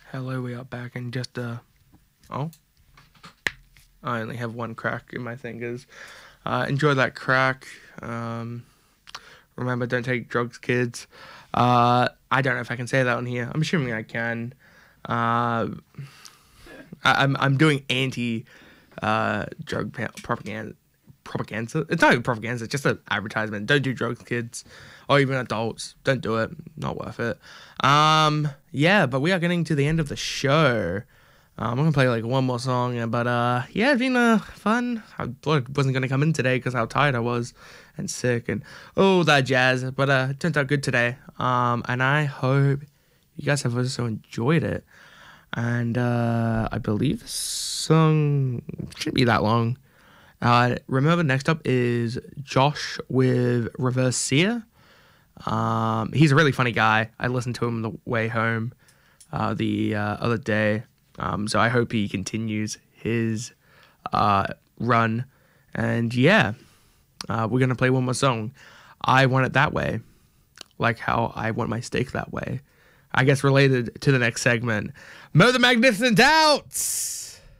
Hello, we are back in just oh, I only have one crack in my fingers. Enjoy that crack. Remember, don't take drugs, kids. I don't know if I can say that on here. I'm assuming I can. I'm doing anti drug propaganda. Propaganda. It's not even propaganda. It's just an advertisement. Don't do drugs, kids, or even adults. Don't do it. Not worth it. Yeah, but we are getting to the end of the show. I'm gonna play like one more song, but yeah, it's been fun. I thought it wasn't gonna come in today because how tired I was and sick and all that jazz. But it turned out good today. And I hope you guys have also enjoyed it. And I believe the song shouldn't be that long. Remember, next up is Josh with Reverse Seer. He's a really funny guy. I listened to him on the way home the other day. So I hope he continues his run. And yeah, we're going to play one more song. I Want It That Way, like how I want my steak that way. I guess related to the next segment. Mo the Magnificent out!